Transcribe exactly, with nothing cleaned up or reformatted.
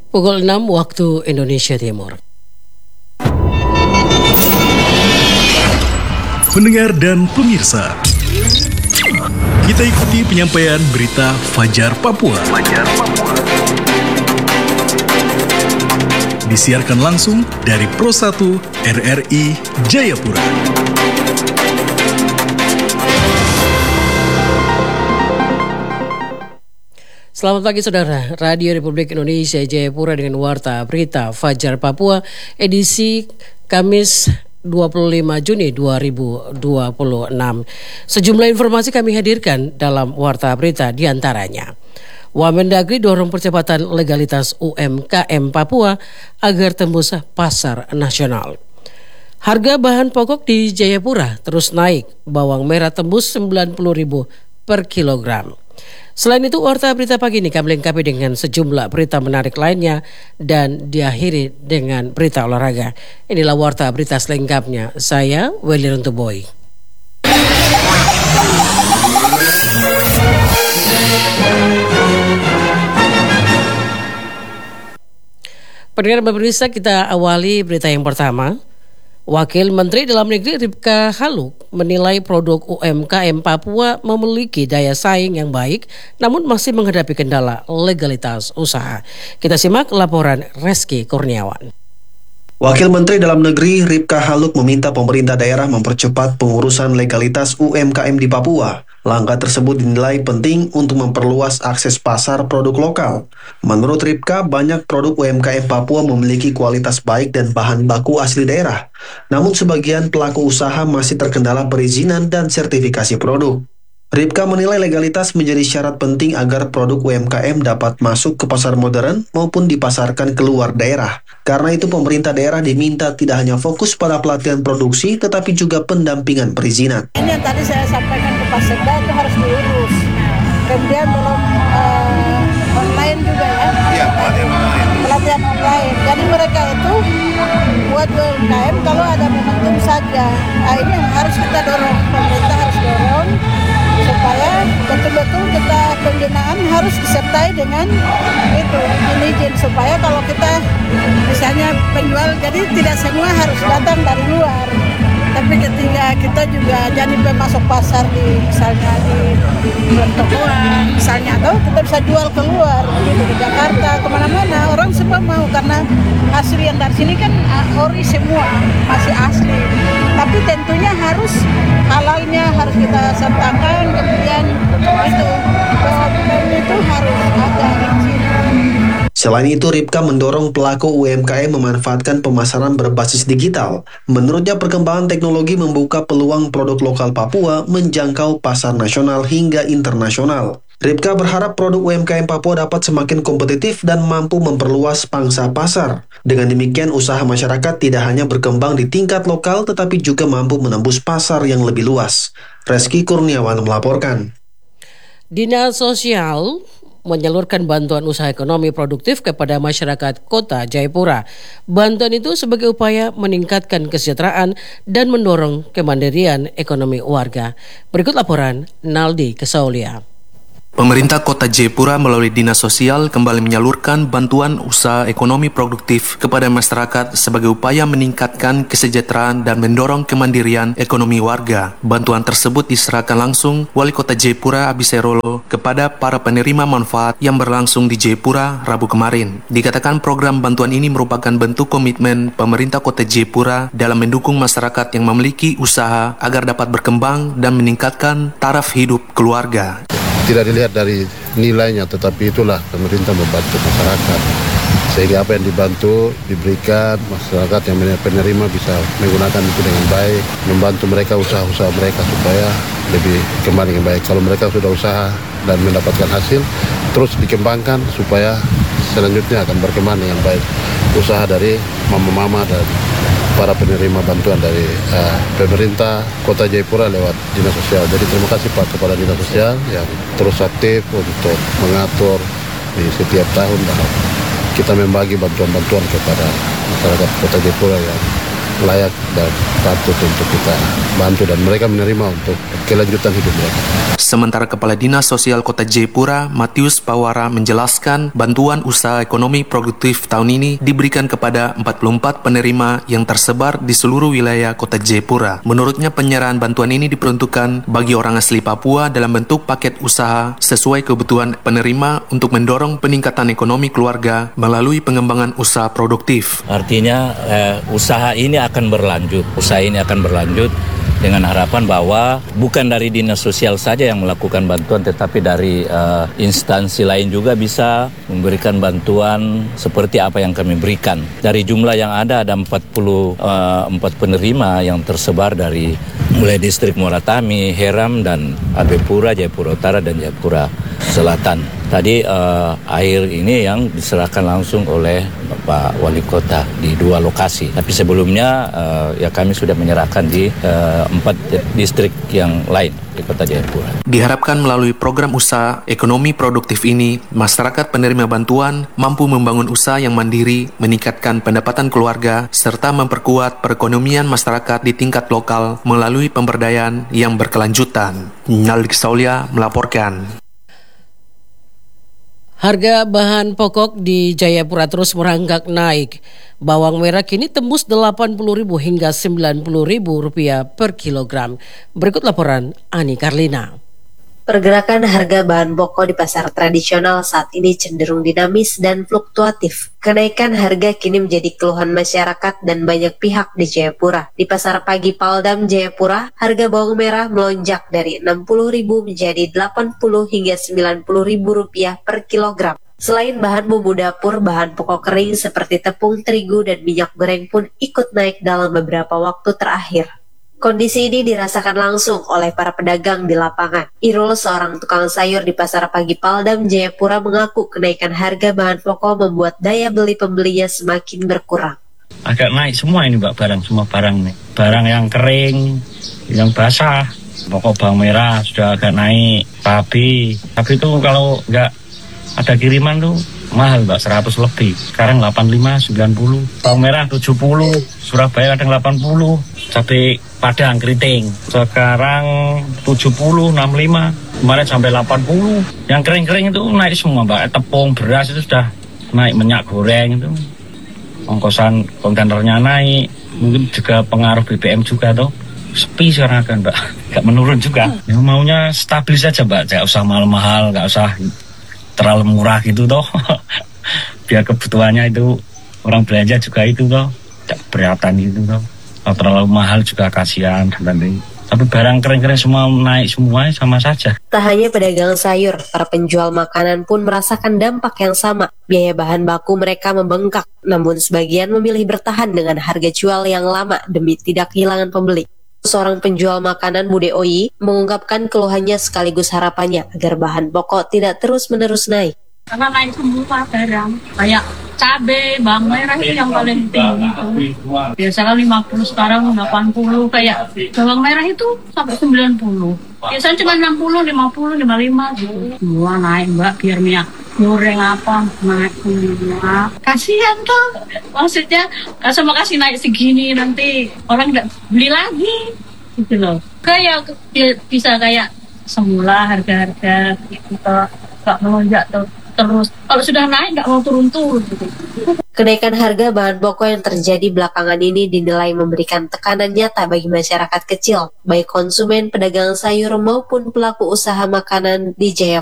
Pukul enam waktu Indonesia Timur. Pendengar dan pemirsa, kita ikuti penyampaian berita Fajar Papua. Fajar Papua. Disiarkan langsung dari Pro satu R R I Jayapura. Selamat pagi saudara, Radio Republik Indonesia Jayapura dengan Warta Berita Fajar Papua edisi Kamis dua puluh lima Juni dua ribu dua puluh enam. Sejumlah informasi kami hadirkan dalam Warta Berita diantaranya. Wamendagri dorong percepatan legalitas U M K M Papua agar tembus pasar nasional. Harga bahan pokok di Jayapura terus naik, bawang merah tembus sembilan puluh ribu per kilogram. Selain itu, Warta Berita pagi ini kami lengkapi dengan sejumlah berita menarik lainnya dan diakhiri dengan berita olahraga. Inilah Warta Berita selengkapnya. Saya Welian Tuboy. Pendengar dan pemirsa, kita awali berita yang pertama. Wakil Menteri Dalam Negeri Ripka Haluk menilai produk U M K M Papua memiliki daya saing yang baik namun masih menghadapi kendala legalitas usaha. Kita simak laporan Reski Kurniawan. Wakil Menteri Dalam Negeri Ripka Haluk meminta pemerintah daerah mempercepat pengurusan legalitas U M K M di Papua. Langkah tersebut dinilai penting untuk memperluas akses pasar produk lokal. Menurut Ripka, banyak produk U M K M Papua memiliki kualitas baik dan bahan baku asli daerah. Namun sebagian pelaku usaha masih terkendala perizinan dan sertifikasi produk. Ripka menilai legalitas menjadi syarat penting agar produk U M K M dapat masuk ke pasar modern maupun dipasarkan keluar daerah. Karena itu pemerintah daerah diminta tidak hanya fokus pada pelatihan produksi tetapi juga pendampingan perizinan. Ini yang tadi saya sampaikan ke Pak Sekda itu harus diurus. Kemudian belum uh, online juga ya. Iya, pelatihan online. Pelatihan online. Jadi mereka itu buat U M K M kalau ada momentum saja. Nah ini yang harus kita dorong. Pemerintah harus dorong supaya betul-betul kita pembinaan harus disertai dengan itu izin supaya kalau kita misalnya penjual jadi tidak semua harus datang dari luar, tapi ketika kita juga jadi pemasok pasar di misalnya di pertokoan misalnya atau kita bisa jual keluar gitu ke Jakarta kemana-mana orang semua mau karena asli yang dari sini kan ori semua masih asli, tapi tentunya harus halalnya harus kita sertakan, kemudian itu itu harus ada izin. Selain itu, Ripka mendorong pelaku U M K M memanfaatkan pemasaran berbasis digital. Menurutnya, perkembangan teknologi membuka peluang produk lokal Papua menjangkau pasar nasional hingga internasional. Ripka berharap produk U M K M Papua dapat semakin kompetitif dan mampu memperluas pangsa pasar. Dengan demikian, usaha masyarakat tidak hanya berkembang di tingkat lokal, tetapi juga mampu menembus pasar yang lebih luas. Reski Kurniawan melaporkan. Dinas Sosial menyalurkan bantuan usaha ekonomi produktif kepada masyarakat Kota Jayapura. Bantuan itu sebagai upaya meningkatkan kesejahteraan dan mendorong kemandirian ekonomi warga. Berikut laporan Naldi Kesaulia. Pemerintah Kota Jayapura melalui Dinas Sosial kembali menyalurkan bantuan usaha ekonomi produktif kepada masyarakat sebagai upaya meningkatkan kesejahteraan dan mendorong kemandirian ekonomi warga. Bantuan tersebut diserahkan langsung Wali Kota Jayapura Abiserolo kepada para penerima manfaat yang berlangsung di Jayapura Rabu kemarin. Dikatakan program bantuan ini merupakan bentuk komitmen pemerintah Kota Jayapura dalam mendukung masyarakat yang memiliki usaha agar dapat berkembang dan meningkatkan taraf hidup keluarga. Tidak dilihat dari nilainya, tetapi itulah pemerintah membantu masyarakat. Sehingga apa yang dibantu, diberikan, masyarakat yang penerima bisa menggunakan itu dengan baik, membantu mereka usaha-usaha mereka supaya lebih kembali dengan baik. Kalau mereka sudah usaha dan mendapatkan hasil, terus dikembangkan supaya selanjutnya akan berkembang dengan baik. Usaha dari mama-mama dan para penerima bantuan dari uh, pemerintah Kota Jayapura lewat Dinas Sosial. Jadi terima kasih Pak kepada Dinas Sosial yang terus aktif untuk mengatur di setiap tahun dalam kita membagi bantuan-bantuan kepada masyarakat Kota Jayapura yang layak dan patut untuk kita bantu dan mereka menerima untuk kelanjutan hidup mereka. Sementara Kepala Dinas Sosial Kota Jayapura, Matius Pawara, menjelaskan bantuan usaha ekonomi produktif tahun ini diberikan kepada empat puluh empat penerima yang tersebar di seluruh wilayah Kota Jayapura. Menurutnya penyerahan bantuan ini diperuntukkan bagi orang asli Papua dalam bentuk paket usaha sesuai kebutuhan penerima untuk mendorong peningkatan ekonomi keluarga melalui pengembangan usaha produktif. Artinya eh, usaha ini akan berlanjut, usaha ini akan berlanjut dengan harapan bahwa bukan dari dinas sosial saja yang melakukan bantuan, tetapi dari uh, instansi lain juga bisa memberikan bantuan seperti apa yang kami berikan. Dari jumlah yang ada, ada empat puluh empat penerima yang tersebar dari mulai distrik Moratami, Heram, dan Abepura, Jayapura Utara, dan Jayapura Selatan. Tadi uh, air ini yang diserahkan langsung oleh Bapak Wali Kota di dua lokasi. Tapi sebelumnya uh, ya kami sudah menyerahkan di uh, empat distrik yang lain di Kota Jayapura. Diharapkan melalui program usaha ekonomi produktif ini, masyarakat penerima bantuan mampu membangun usaha yang mandiri, meningkatkan pendapatan keluarga, serta memperkuat perekonomian masyarakat di tingkat lokal melalui pemberdayaan yang berkelanjutan. Nalik Saulia melaporkan. Harga bahan pokok di Jayapura terus merangkak naik. Bawang merah kini tembus delapan puluh ribu hingga sembilan puluh ribu rupiah per kilogram. Berikut laporan Ani Karlina. Pergerakan harga bahan pokok di pasar tradisional saat ini cenderung dinamis dan fluktuatif. Kenaikan harga kini menjadi keluhan masyarakat dan banyak pihak di Jayapura. Di pasar pagi Paldam Jayapura, harga bawang merah melonjak dari enam puluh ribu menjadi delapan puluh hingga sembilan puluh ribu rupiah per kilogram. Selain bahan bumbu dapur, bahan pokok kering seperti tepung terigu dan minyak goreng pun ikut naik dalam beberapa waktu terakhir. Kondisi ini dirasakan langsung oleh para pedagang di lapangan. Irul, seorang tukang sayur di pasar pagi Paldam Jayapura, mengaku kenaikan harga bahan pokok membuat daya beli pembelinya semakin berkurang. Agak naik semua ini Mbak, barang semua barang nih. Barang yang kering, yang basah, pokok bawang merah sudah agak naik. Tapi, tapi itu kalau nggak ada kiriman tuh mahal Mbak, seratus lebih. Sekarang delapan puluh lima, sembilan puluh. Bawang merah tujuh puluh, Surabaya kadang delapan puluh. Cabai Padang keriting sekarang tujuh puluh, enam puluh lima. Kemarin sampai delapan puluh. Yang kering-kering itu naik semua Mbak. Tepung, beras itu sudah naik, minyak goreng itu. Ongkosan kontainernya naik. Mungkin juga pengaruh B B M juga tuh. Sepi sekarang kan Mbak. Gak menurun juga. Ya, maunya stabil saja Mbak. Gak usah mahal-mahal, gak usah terlalu murah gitu toh. Biar kebutuhannya itu orang belanja juga itu toh. Gak beratan gitu toh. Kalau terlalu mahal juga kasihan nanti. Tapi barang kering-kering semua naik semua sama saja. Tak hanya pedagang sayur, para penjual makanan pun merasakan dampak yang sama. Biaya bahan baku mereka membengkak, namun sebagian memilih bertahan dengan harga jual yang lama demi tidak kehilangan pembeli. Seorang penjual makanan Bude Oyi mengungkapkan keluhannya sekaligus harapannya agar bahan pokok tidak terus-menerus naik. Karena naik semua barang, kayak cabai, bawang merah itu yang paling tinggi itu. Biasanya lima puluh, sekarang delapan puluh, kayak bawang merah itu sampai sembilan puluh. Biasanya cuma enam puluh, lima puluh, lima puluh lima gitu. Semua naik Mbak, biar minyak goreng apa naik semua. Kasihan tuh, maksudnya sama kasih naik segini nanti orang nggak beli lagi gitu loh. Kayak bisa kayak semula harga-harga gitu, nggak melonjak tuh. Terus kalau sudah naik nggak mau turun-turun gitu. Kenaikan harga bahan pokok yang terjadi belakangan ini dinilai memberikan tekanan nyata bagi masyarakat kecil, baik konsumen, pedagang sayur maupun pelaku usaha makanan di Jayapura.